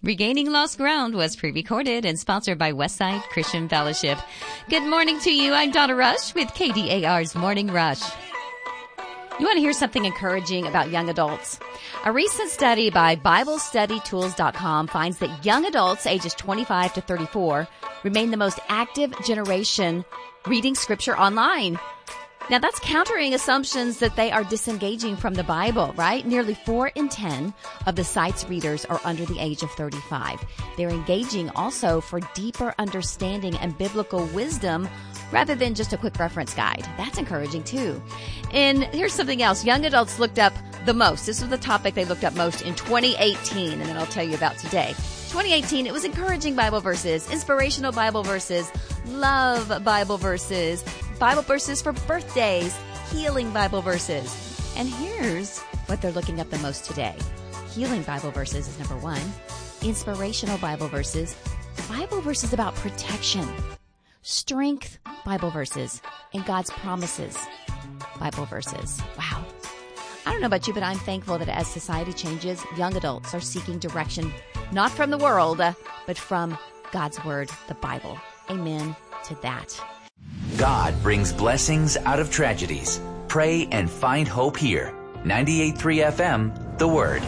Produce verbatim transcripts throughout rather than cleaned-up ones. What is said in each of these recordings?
Regaining Lost Ground was pre-recorded and sponsored by Westside Christian Fellowship. Good morning to you. I'm Donna Rush with K D A R's Morning Rush. You want to hear something encouraging about young adults? A recent study by Bible Study Tools dot com finds that young adults ages twenty-five to thirty-four remain the most active generation reading scripture online. Now, that's countering assumptions that they are disengaging from the Bible, right? Nearly four in ten of the site's readers are under the age of thirty-five. They're engaging also for deeper understanding and biblical wisdom rather than just a quick reference guide. That's encouraging, too. And here's something else. Young adults looked up the most. This was the topic they looked up most in twenty eighteen, and then I'll tell you about today. twenty eighteen, it was encouraging Bible verses, inspirational Bible verses, love Bible verses, Bible verses for birthdays, healing Bible verses. And here's what they're looking up the most today. Healing Bible verses is number one. Inspirational Bible verses, Bible verses about protection, strength Bible verses, and God's promises Bible verses. Wow. I don't know about you, but I'm thankful that as society changes, young adults are seeking direction, not from the world, but from God's Word, the Bible. Amen to that. God brings blessings out of tragedies. Pray and find hope here. ninety-eight point three F M, The Word.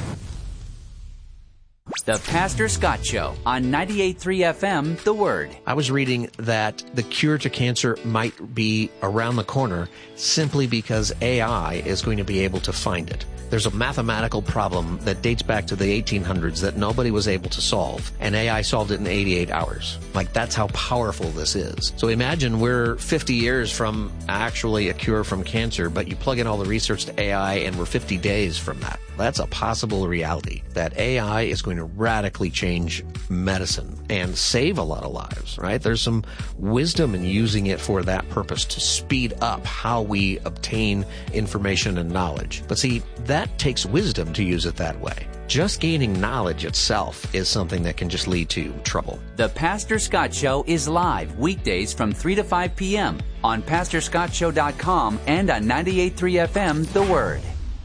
The Pastor Scott Show on ninety-eight point three F M, The Word. I was reading that the cure to cancer might be around the corner simply because A I is going to be able to find it. There's a mathematical problem that dates back to the eighteen hundreds that nobody was able to solve, and A I solved it in eighty-eight hours. Like, that's how powerful this is. So imagine we're fifty years from actually a cure from cancer, but you plug in all the research to A I and we're fifty days from that. That's a possible reality, that A I is going to radically change medicine and save a lot of lives, right? There's some wisdom in using it for that purpose, to speed up how we obtain information and knowledge. But see, that takes wisdom to use it that way. Just gaining knowledge itself is something that can just lead to trouble. The Pastor Scott Show is live weekdays from three to five p.m. on pastor scott show dot com and on ninety-eight point three F M, The Word.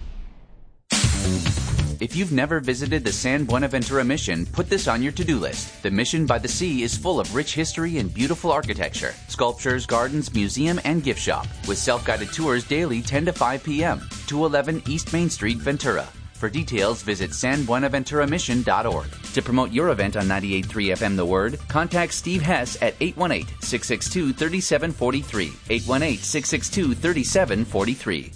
If you've never visited the San Buenaventura Mission, put this on your to-do list. The Mission by the Sea is full of rich history and beautiful architecture, sculptures, gardens, museum, and gift shop, with self-guided tours daily ten to five p.m. two eleven East Main Street, Ventura. For details, visit san buenaventura mission dot org. To promote your event on ninety-eight point three F M The Word, contact Steve Hess at eight one eight, six six two, three seven four three, eight one eight, six six two, three seven four three.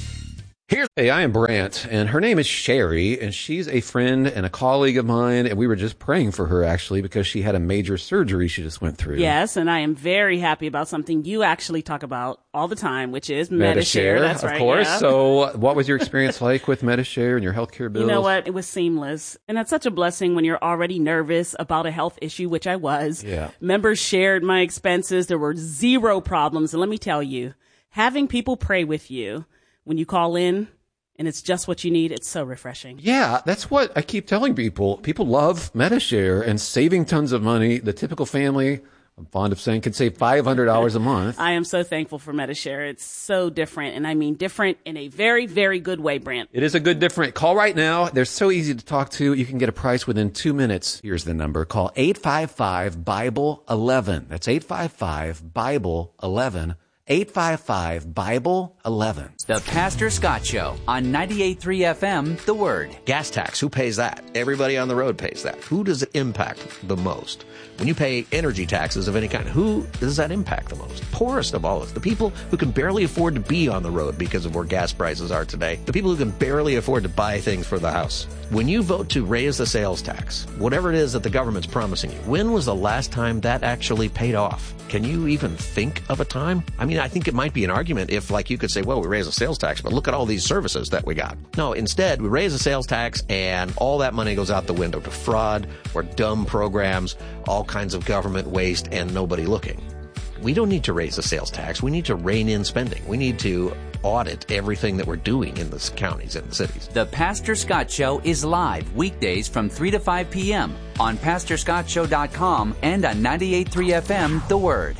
Here, hey, I am Brant, and her name is Sherry, and she's a friend and a colleague of mine, and we were just praying for her, actually, because she had a major surgery she just went through. Yes, and I am very happy about something you actually talk about all the time, which is Medi-Share. That's of right, course. yeah. So what was your experience like with Medi-Share and your healthcare bills? You know what? It was seamless. And that's such a blessing when you're already nervous about a health issue, which I was. Yeah. Members shared my expenses. There were zero problems. And let me tell you, having people pray with you when you call in, and it's just what you need, it's so refreshing. Yeah, that's what I keep telling people. People love Medi-Share and saving tons of money. The typical family, I'm fond of saying, can save five hundred dollars a month. I am so thankful for Medi-Share. It's so different, and I mean different in a very, very good way, Brant. It is a good different. Call right now. They're so easy to talk to. You can get a price within two minutes. Here's the number. Call eight five five, Bible eleven. That's eight five five, Bible eleven. eight five five, Bible eleven. The Pastor Scott Show on ninety-eight point three F M, The Word. Gas tax, who pays that? Everybody on the road pays that. Who does it impact the most? When you pay energy taxes of any kind, who does that impact the most? Poorest of all of us. The people who can barely afford to be on the road because of where gas prices are today. The people who can barely afford to buy things for the house. When you vote to raise the sales tax, whatever it is that the government's promising you, when was the last time that actually paid off? Can you even think of a time? I mean, I think it might be an argument if, like, you could say, well, we raise the sales tax, but look at all these services that we got. No, instead, we raise the sales tax and all that money goes out the window to fraud or dumb programs, all kinds of government waste, and nobody looking. We don't need to raise the sales tax. We need to rein in spending. We need to audit everything that we're doing in the counties and the cities. The Pastor Scott Show is live weekdays from three to five p.m. on pastor scott show dot com and on ninety-eight point three F M, The Word.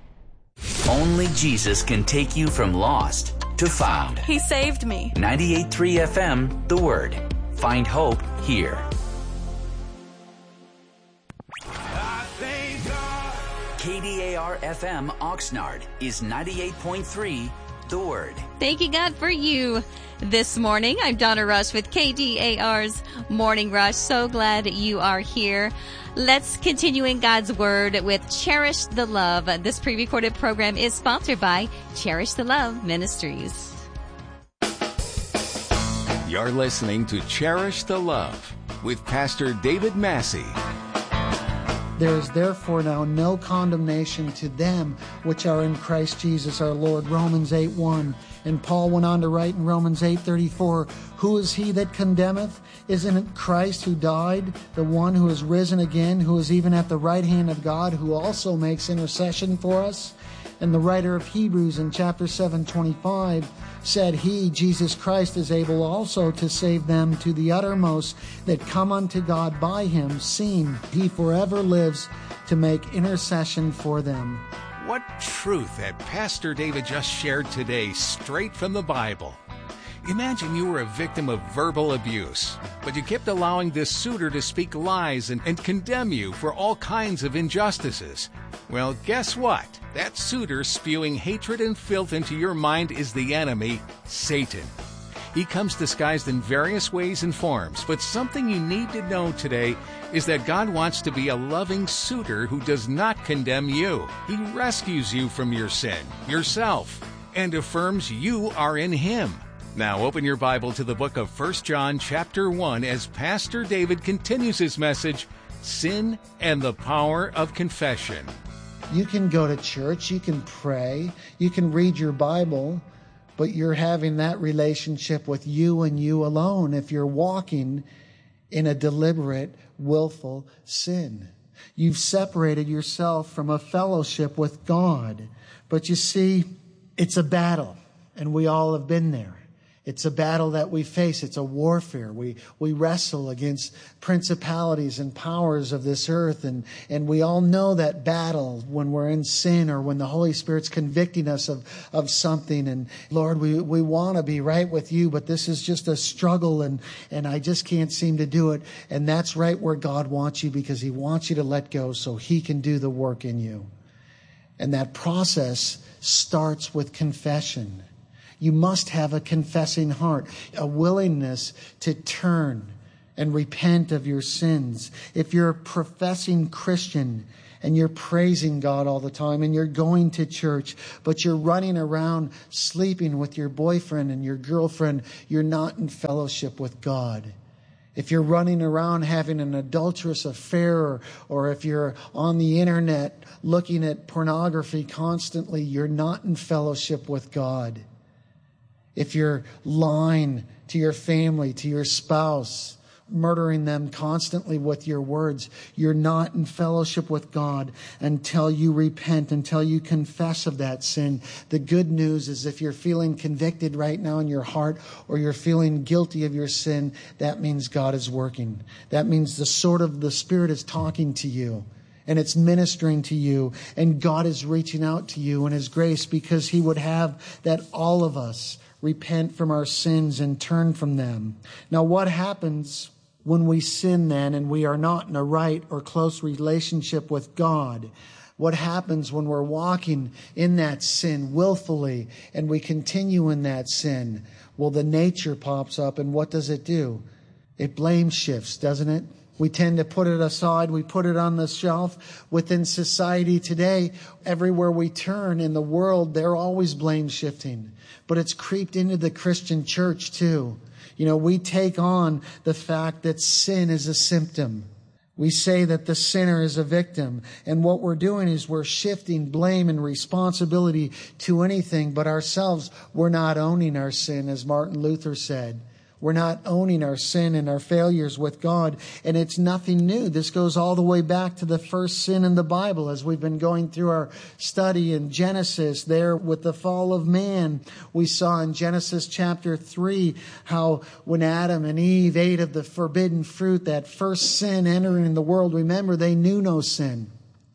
Only Jesus can take you from lost to found. He saved me. ninety-eight point three F M, The Word. Find hope here. K D A R F M Oxnard is ninety-eight point three The Word. Thanking God for you this morning. I'm Donna Rush with K D A R's Morning Rush. So glad you are here. Let's continue in God's Word with Cherish the Love. This pre-recorded program is sponsored by Cherish the Love Ministries. You're listening to Cherish the Love with Pastor David Massey. There is therefore now no condemnation to them which are in Christ Jesus our Lord. Romans eight one. And Paul went on to write in Romans eight thirty-four, who is he that condemneth? Isn't it Christ who died, the one who is risen again, who is even at the right hand of God, who also makes intercession for us? And the writer of Hebrews in chapter seven twenty-five said, he, Jesus Christ, is able also to save them to the uttermost that come unto God by him, seeing he forever lives to make intercession for them. What truth had Pastor David just shared today, straight from the Bible. Imagine you were a victim of verbal abuse, but you kept allowing this suitor to speak lies and, and condemn you for all kinds of injustices. Well, guess what? That suitor spewing hatred and filth into your mind is the enemy, Satan. He comes disguised in various ways and forms, but something you need to know today is that God wants to be a loving suitor who does not condemn you. He rescues you from your sin, yourself, and affirms you are in Him. Now open your Bible to the book of First John chapter one as Pastor David continues his message, Sin and the Power of Confession. You can go to church, you can pray, you can read your Bible, but you're having that relationship with you and you alone if you're walking in a deliberate, willful sin. You've separated yourself from a fellowship with God. But you see, it's a battle, and we all have been there. It's a battle that we face. It's a warfare. We we wrestle against principalities and powers of this earth. And, and we all know that battle when we're in sin or when the Holy Spirit's convicting us of, of something. And Lord, we, we want to be right with you, but this is just a struggle and, and I just can't seem to do it. And that's right where God wants you, because He wants you to let go so He can do the work in you. And that process starts with confession. You must have a confessing heart, a willingness to turn and repent of your sins. If you're a professing Christian and you're praising God all the time and you're going to church, but you're running around sleeping with your boyfriend and your girlfriend, you're not in fellowship with God. If you're running around having an adulterous affair, or, or if you're on the internet looking at pornography constantly, you're not in fellowship with God. If you're lying to your family, to your spouse, murdering them constantly with your words, you're not in fellowship with God until you repent, until you confess of that sin. The good news is if you're feeling convicted right now in your heart, or you're feeling guilty of your sin, that means God is working. That means the sword of the Spirit is talking to you. And it's ministering to you. And God is reaching out to you in His grace, because He would have that all of us repent from our sins and turn from them. Now, what happens when we sin then and we are not in a right or close relationship with God? What happens when we're walking in that sin willfully and we continue in that sin? Well, the nature pops up, and what does it do? It blame shifts, doesn't it? We tend to put it aside. We put it on the shelf. Within society today, everywhere we turn in the world, they're always blame shifting. But it's creeped into the Christian church too. You know, we take on the fact that sin is a symptom. We say that the sinner is a victim. And what we're doing is we're shifting blame and responsibility to anything but ourselves. We're not owning our sin, as Martin Luther said. We're not owning our sin and our failures with God. And it's nothing new. This goes all the way back to the first sin in the Bible, as we've been going through our study in Genesis there with the fall of man. We saw in Genesis chapter three how when Adam and Eve ate of the forbidden fruit, that first sin entering the world, remember, they knew no sin.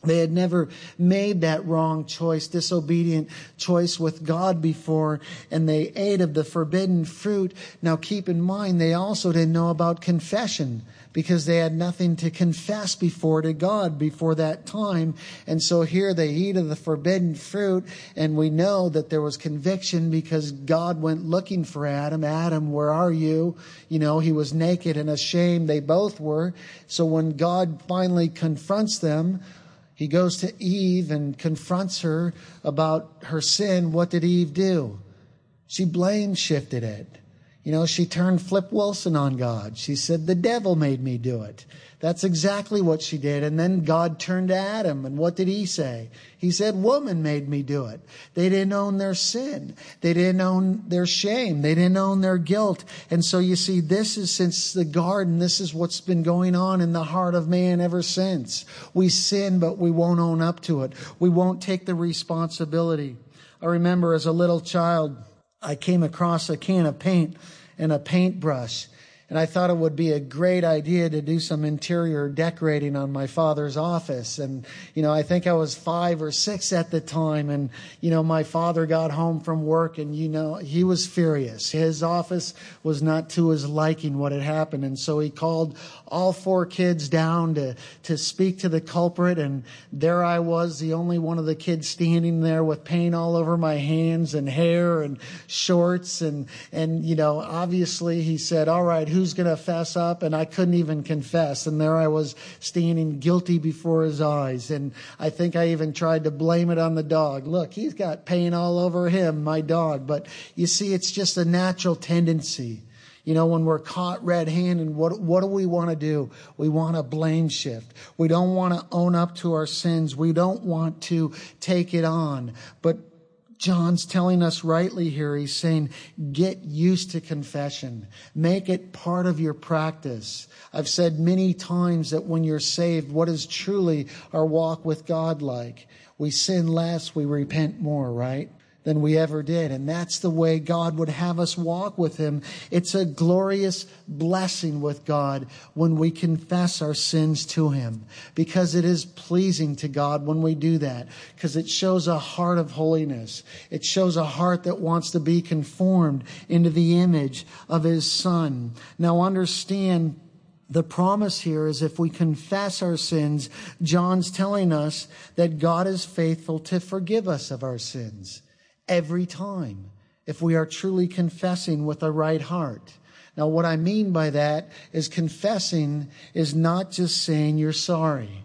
They had never made that wrong choice, disobedient choice with God before, and they ate of the forbidden fruit. Now keep in mind, they also didn't know about confession because they had nothing to confess before to God before that time. And so here they eat of the forbidden fruit, and we know that there was conviction because God went looking for Adam. Adam, where are you? You know, he was naked and ashamed. They both were. So when God finally confronts them, he goes to Eve and confronts her about her sin. What did Eve do? She blame shifted it. You know, she turned Flip Wilson on God. She said, the devil made me do it. That's exactly what she did. And then God turned to Adam, and what did he say? He said, woman made me do it. They didn't own their sin. They didn't own their shame. They didn't own their guilt. And so you see, this is since the garden, this is what's been going on in the heart of man ever since. We sin, but we won't own up to it. We won't take the responsibility. I remember as a little child, I came across a can of paint and a paintbrush. And I thought it would be a great idea to do some interior decorating on my father's office. And, you know, I think I was five or six at the time. And, you know, my father got home from work and, you know, he was furious. His office was not to his liking what had happened. And so he called all four kids down to, to speak to the culprit. And there I was, the only one of the kids standing there with paint all over my hands and hair and shorts. And, and, you know, obviously he said, all right, who's going to fess up? And I couldn't even confess. And there I was standing guilty before his eyes. And I think I even tried to blame it on the dog. Look, he's got paint all over him, my dog. But you see, it's just a natural tendency. You know, when we're caught red-handed, what, what do we want to do? We want to blame shift. We don't want to own up to our sins. We don't want to take it on. But John's telling us rightly here, he's saying, get used to confession. Make it part of your practice. I've said many times that when you're saved, what is truly our walk with God like? We sin less, we repent more, right? Than we ever did. And that's the way God would have us walk with him. It's a glorious blessing with God when we confess our sins to him, because it is pleasing to God when we do that, because it shows a heart of holiness. It shows a heart that wants to be conformed into the image of his Son. Now understand, the promise here is if we confess our sins, John's telling us that God is faithful to forgive us of our sins. Every time, if we are truly confessing with a right heart. Now, what I mean by that is confessing is not just saying you're sorry.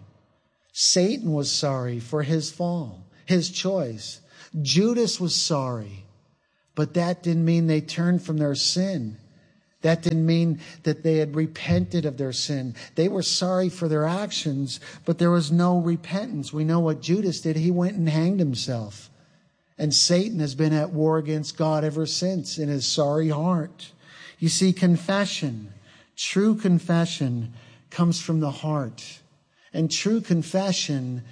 Satan was sorry for his fall, his choice. Judas was sorry, but that didn't mean they turned from their sin. That didn't mean that they had repented of their sin. They were sorry for their actions, but there was no repentance. We know what Judas did. He went and hanged himself. And Satan has been at war against God ever since in his sorry heart. You see, confession, true confession comes from the heart. And true confession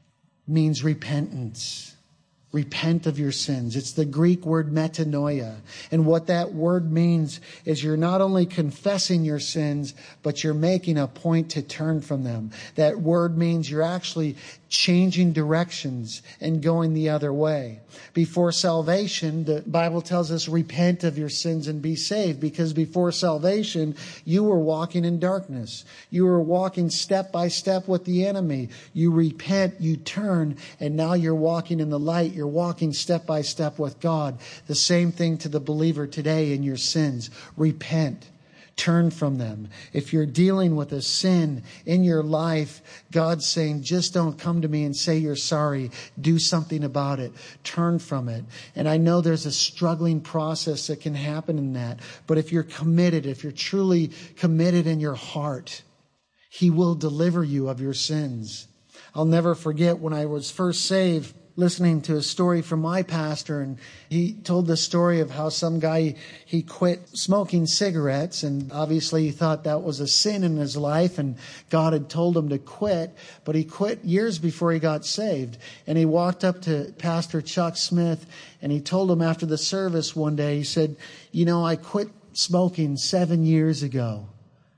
means repentance. Repent of your sins. It's the Greek word metanoia. And what that word means is you're not only confessing your sins, but you're making a point to turn from them. That word means you're actually changing directions and going the other way. Before salvation, the Bible tells us repent of your sins and be saved, because before salvation, you were walking in darkness. You were walking step by step with the enemy. You repent, you turn, and now you're walking in the light. You're walking step by step with God. The same thing to the believer today in your sins. Repent. Turn from them. If you're dealing with a sin in your life, God's saying, just don't come to me and say you're sorry. Do something about it. Turn from it. And I know there's a struggling process that can happen in that. But if you're committed, if you're truly committed in your heart, he will deliver you of your sins. I'll never forget when I was first saved, listening to a story from my pastor, and he told the story of how some guy, he quit smoking cigarettes, and obviously he thought that was a sin in his life, and God had told him to quit, but he quit years before he got saved. And he walked up to Pastor Chuck Smith, and he told him after the service one day, he said, you know, I quit smoking seven years ago,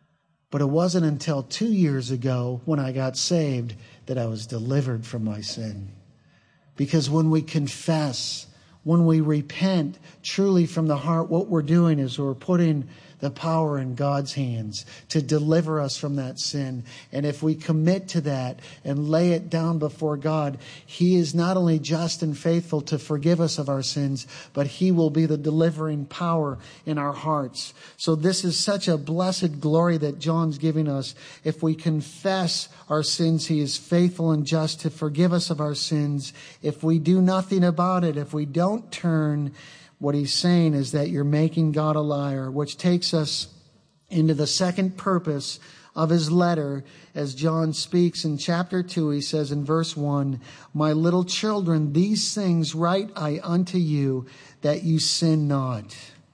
But it wasn't until two years ago when I got saved that I was delivered from my sin. Because when we confess, when we repent truly from the heart, what we're doing is we're putting the power in God's hands to deliver us from that sin. And if we commit to that and lay it down before God, He is not only just and faithful to forgive us of our sins, but He will be the delivering power in our hearts. So this is such a blessed glory that John's giving us. If we confess our sins, He is faithful and just to forgive us of our sins. If we do nothing about it, if we don't turn, what he's saying is that you're making God a liar, which takes us into the second purpose of his letter. As John speaks in chapter two, he says in verse one, "My little children, these things write I unto you, that you sin not."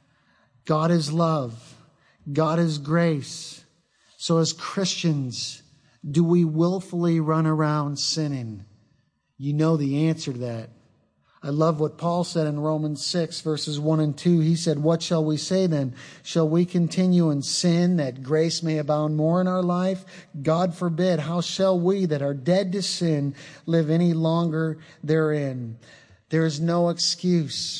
God is love. God is grace. So as Christians, do we willfully run around sinning? You know the answer to that. I love what Paul said in Romans six, verses one and two. He said, "What shall we say then? Shall we continue in sin that grace may abound more in our life? God forbid. How shall we that are dead to sin live any longer therein?" There is no excuse.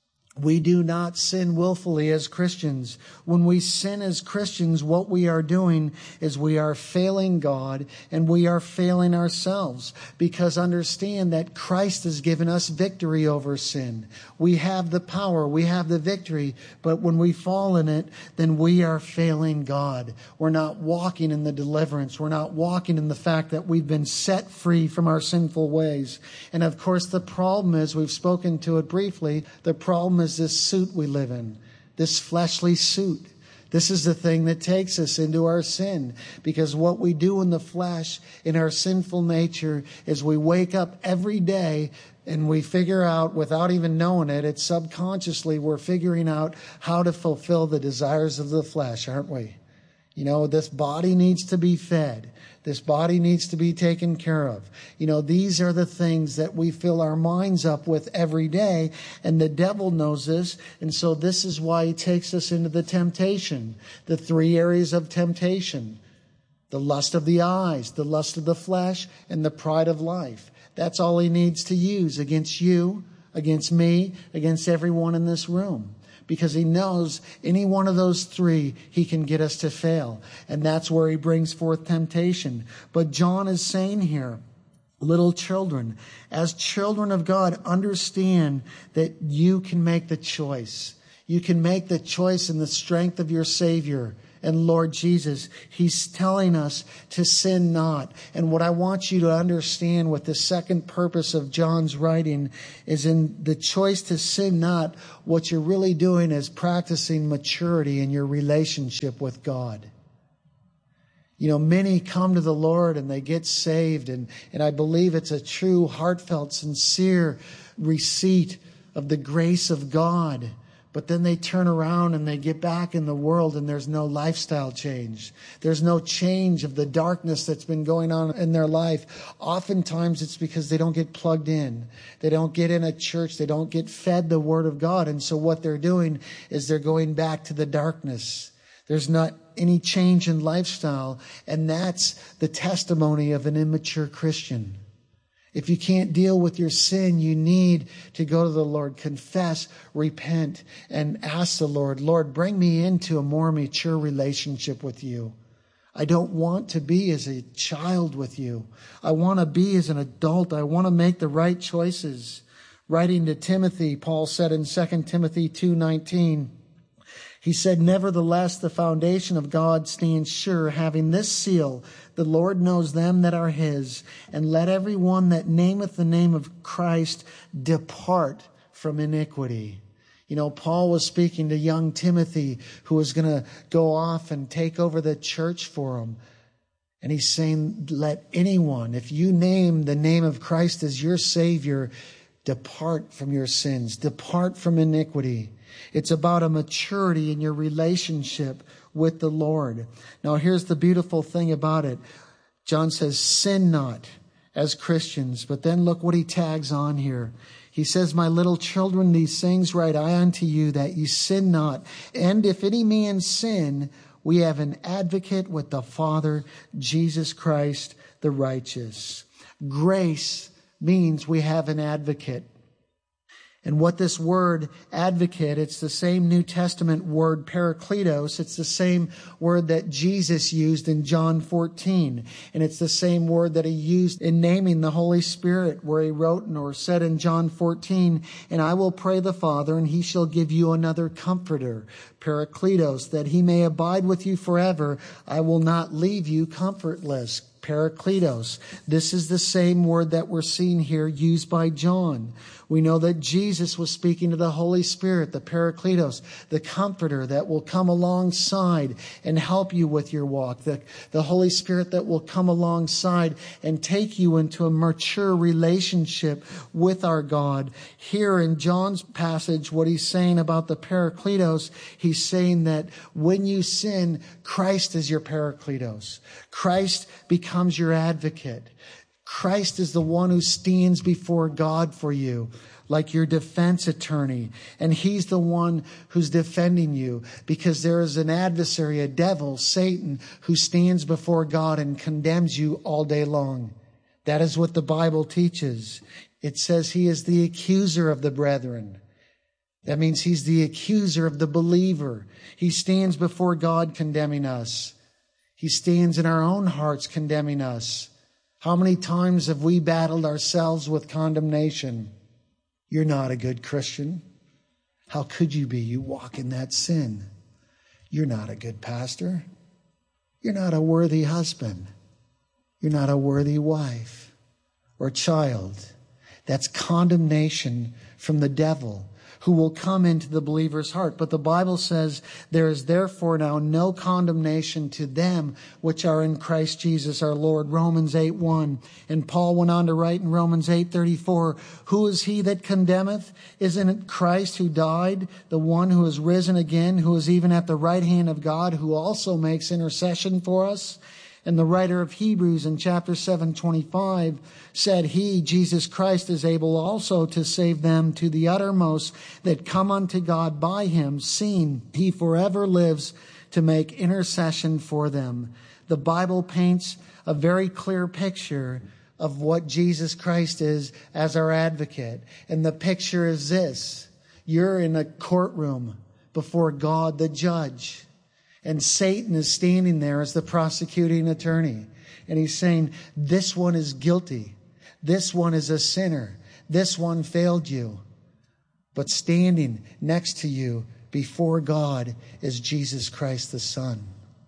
We do not sin willfully as Christians. When we sin as Christians, what we are doing is we are failing God and we are failing ourselves. Because understand that Christ has given us victory over sin. We have the power, we have the victory, but when we fall in it, then we are failing God. We're not walking in the deliverance. We're not walking in the fact that we've been set free from our sinful ways. And of course, the problem is, we've spoken to it briefly, the problem is this suit we live in, this fleshly suit. This is the thing that takes us into our sin. Because what we do in the flesh, in our sinful nature, is we wake up every day and we figure out, without even knowing it, it's subconsciously we're figuring out how to fulfill the desires of the flesh, aren't we? You know, this body needs to be fed. This body needs to be taken care of. You know, these are the things that we fill our minds up with every day, and the devil knows this, and so this is why he takes us into the temptation, the three areas of temptation: the lust of the eyes, the lust of the flesh, and the pride of life. That's all he needs to use against you, against me, against everyone in this room. Because he knows any one of those three, he can get us to fail. And that's where he brings forth temptation. But John is saying here, little children, as children of God, understand that you can make the choice. You can make the choice in the strength of your Savior and Lord Jesus. He's telling us to sin not. And what I want you to understand with the second purpose of John's writing is, in the choice to sin not, what you're really doing is practicing maturity in your relationship with God. You know, many come to the Lord and they get saved, and, and I believe it's a true, heartfelt, sincere receipt of the grace of God. But then they turn around and they get back in the world, and there's no lifestyle change. There's no change of the darkness that's been going on in their life. Oftentimes it's because they don't get plugged in. They don't get in a church. They don't get fed the Word of God. And so what they're doing is they're going back to the darkness. There's not any change in lifestyle. And that's the testimony of an immature Christian. If you can't deal with your sin, you need to go to the Lord, confess, repent, and ask the Lord, Lord, bring me into a more mature relationship with you. I don't want to be as a child with you. I want to be as an adult. I want to make the right choices. Writing to Timothy, Paul said in Second Timothy two nineteen, he said, "Nevertheless, the foundation of God stands sure, having this seal, the Lord knows them that are his, and let every one that nameth the name of Christ depart from iniquity." You know, Paul was speaking to young Timothy, who was going to go off and take over the church for him. And he's saying, let anyone, if you name the name of Christ as your Savior, depart from your sins, depart from iniquity. It's about a maturity in your relationship with the Lord. Now, here's the beautiful thing about it. John says, sin not as Christians. But then look what he tags on here. He says, "My little children, these things write I unto you, that ye sin not. And if any man sin, We have an advocate with the Father, Jesus Christ, the righteous. Grace means we have an advocate. And what this word advocate, it's the same New Testament word parakletos. It's the same word that Jesus used in John fourteen. And it's the same word that he used in naming the Holy Spirit, where he wrote or said in John fourteen, and I will pray the Father, and he shall give you another comforter, parakletos, that he may abide with you forever. I will not leave you comfortless. Parakletos. This is the same word that we're seeing here used by John. We know that Jesus was speaking to the Holy Spirit, the Parakletos, the Comforter that will come alongside and help you with your walk. The, the Holy Spirit that will come alongside and take you into a mature relationship with our God. Here in John's passage, what he's saying about the Parakletos, he's saying that when you sin, Christ is your Parakletos. Christ becomes your advocate. Christ is the one who stands before God for you, like your defense attorney. And he's the one who's defending you, because there is an adversary, a devil, Satan, who stands before God and condemns you all day long. That is what the Bible teaches. It says he is the accuser of the brethren. That means he's the accuser of the believer. He stands before God condemning us. He stands in our own hearts condemning us. How many times have we battled ourselves with condemnation? You're not a good Christian. How could you be? You walk in that sin. You're not a good pastor. You're not a worthy husband. You're not a worthy wife or child. That's condemnation from the devil, who will come into the believer's heart. But the Bible says, there is therefore now no condemnation to them which are in Christ Jesus our Lord. Romans eight one. And Paul went on to write in Romans eight thirty-four, who is he that condemneth? Isn't it Christ who died, the one who is risen again, who is even at the right hand of God, who also makes intercession for us? And the writer of Hebrews in chapter seven twenty-five said, he, Jesus Christ, is able also to save them to the uttermost that come unto God by him, seeing he forever lives to make intercession for them. The Bible paints a very clear picture of what Jesus Christ is as our advocate. And the picture is this. You're in a courtroom before God the judge. And Satan is standing there as the prosecuting attorney. And he's saying, this one is guilty. This one is a sinner. This one failed you. But standing next to you before God is Jesus Christ the Son.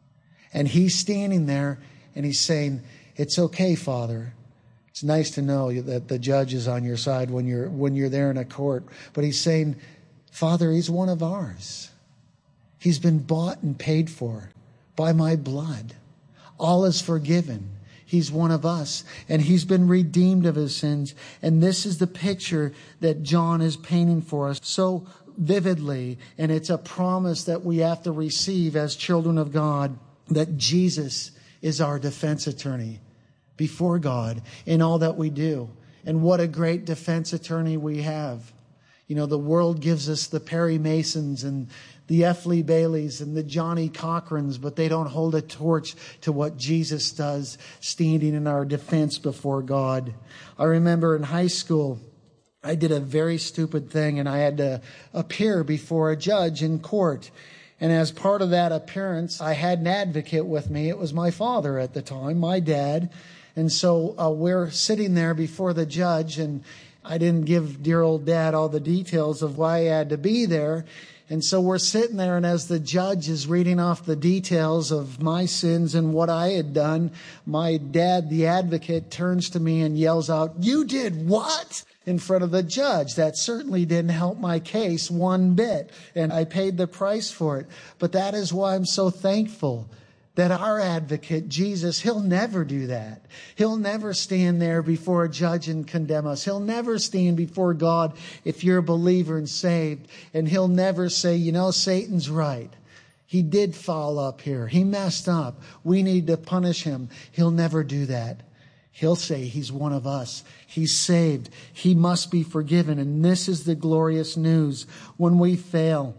And he's standing there and he's saying, it's okay, Father. It's nice to know that the judge is on your side when you're, when you're there in a court. But he's saying, Father, he's one of ours. He's been bought and paid for by my blood. All is forgiven. He's one of us, and he's been redeemed of his sins. And this is the picture that John is painting for us so vividly. And it's a promise that we have to receive as children of God, that Jesus is our defense attorney before God in all that we do. And what a great defense attorney we have. You know, the world gives us the Perry Masons and the F. Lee Baileys and the Johnny Cochrans, but they don't hold a torch to what Jesus does, standing in our defense before God. I remember in high school, I did a very stupid thing, and I had to appear before a judge in court. And as part of that appearance, I had an advocate with me. It was my father at the time, my dad. And so uh, we're sitting there before the judge, and I didn't give dear old dad all the details of why I had to be there. And so we're sitting there, and as the judge is reading off the details of my sins and what I had done, my dad, the advocate, turns to me and yells out, "You did what?" in front of the judge. That certainly didn't help my case one bit, and I paid the price for it. But that is why I'm so thankful that our advocate, Jesus, he'll never do that. He'll never stand there before a judge and condemn us. He'll never stand before God if you're a believer and saved. And he'll never say, you know, Satan's right. He did fall up here. He messed up. We need to punish him. He'll never do that. He'll say he's one of us. He's saved. He must be forgiven. And this is the glorious news. When we fail,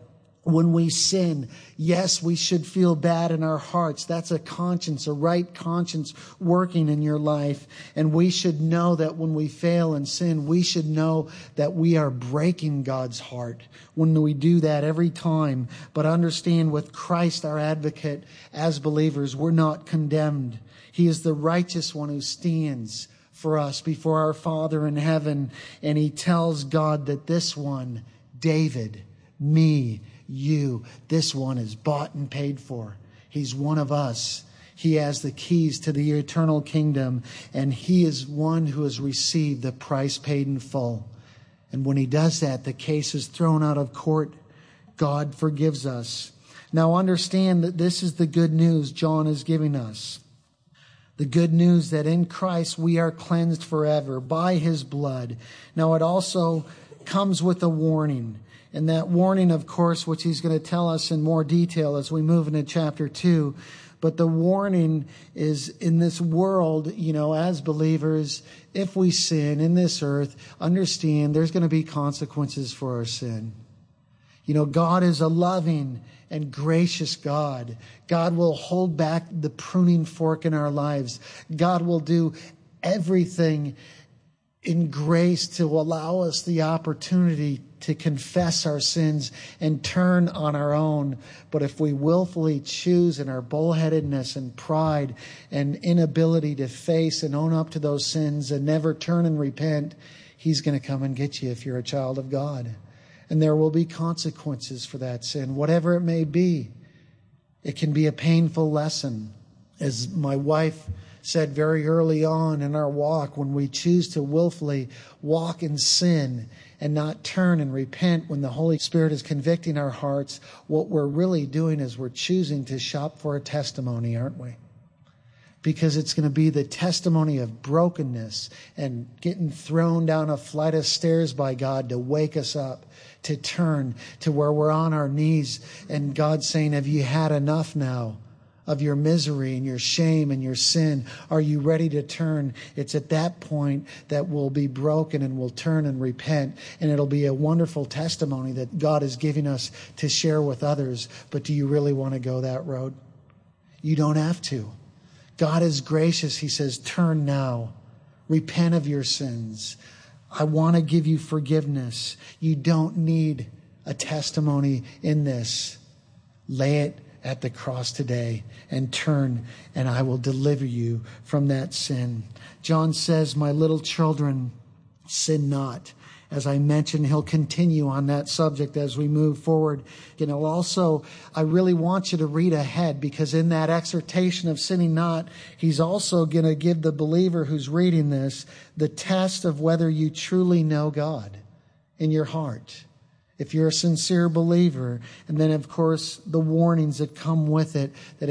When we sin, yes, we should feel bad in our hearts. That's a conscience, a right conscience working in your life. And we should know that when we fail and sin, we should know that we are breaking God's heart when we do that every time. But understand, with Christ, our advocate, as believers, we're not condemned. He is the righteous one who stands for us before our Father in heaven. And he tells God that this one, David, me, you, this one is bought and paid for. He's one of us. He has the keys to the eternal kingdom, and he is one who has received the price paid in full. And when he does that, the case is thrown out of court. God forgives us. Now understand that this is the good news John is giving us. The good news that in Christ we are cleansed forever by his blood. Now it also comes with a warning. And that warning, of course, which he's going to tell us in more detail as we move into chapter two. But the warning is, in this world, you know, as believers, if we sin in this earth, understand there's going to be consequences for our sin. You know, God is a loving and gracious God. God will hold back the pruning fork in our lives. God will do everything in grace to allow us the opportunity to confess our sins and turn on our own. But if we willfully choose in our bullheadedness and pride and inability to face and own up to those sins and never turn and repent, he's going to come and get you if you're a child of God. And there will be consequences for that sin, whatever it may be. It can be a painful lesson. As my wife said very early on in our walk, when we choose to willfully walk in sin and not turn and repent when the Holy Spirit is convicting our hearts, what we're really doing is we're choosing to shop for a testimony, aren't we? Because it's going to be the testimony of brokenness and getting thrown down a flight of stairs by God to wake us up, to turn to where we're on our knees and God saying, have you had enough now of your misery and your shame and your sin? Are you ready to turn? It's at that point that we'll be broken and we'll turn and repent. And it'll be a wonderful testimony that God is giving us to share with others. But do you really want to go that road? You don't have to. God is gracious. He says, turn now. Repent of your sins. I want to give you forgiveness. You don't need a testimony in this. Lay it at the cross today and turn, and I will deliver you from that sin. John says, my little children, sin not. As I mentioned, he'll continue on that subject as we move forward. You know, also, I really want you to read ahead, because in that exhortation of sinning not, he's also going to give the believer who's reading this the test of whether you truly know God in your heart. If you're a sincere believer, and then, of course, the warnings that come with it, that